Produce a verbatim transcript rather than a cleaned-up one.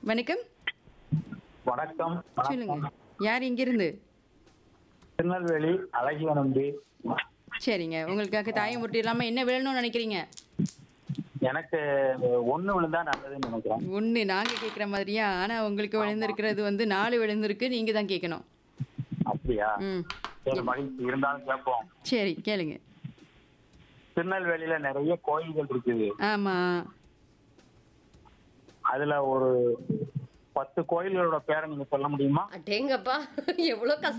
வணக்கம். வணக்கம். சொல்லுங்க. வணக்கம். யார் இங்கிருந்து? திருநெல்வேலி அழகிய நம்பி. சரிங்க. உங்களுக்காக தாயம் உருட்டிடலாமா? என்ன விழணும்னு நினைக்கிறீங்க? எனக்கு ஒண்ணு விழுந்தா நல்லதுன்னு நினைக்கிறேன். ஒண்ணு நாங்க கேட்குற மாதிரியா? ஆனா உங்களுக்கு ஆமா. விழுந்திருக்கிறது வந்து நாலு விழுந்திருக்கு. நீங்க தான் கேட்கணும். அப்படியா? ம். சரி, என் மகிழ்ச்சி. இருந்தாலும் கேட்போம். சரி கேளுங்க. திருநெல்வேலியில நிறைய கோயில்கள் இருக்குது. ஆமா. அதுல ஒரு பத்து கோயில்களோட பேரை நீங்க சொல்ல முடியுமா? அடேங்கப்பா! எவ்வளோ கஷ்டம்.